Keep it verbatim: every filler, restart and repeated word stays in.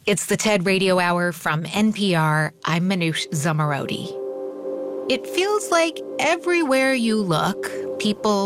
It's the TED Radio Hour from N P R. I'm Manoush Zomorodi. It feels like everywhere you look, people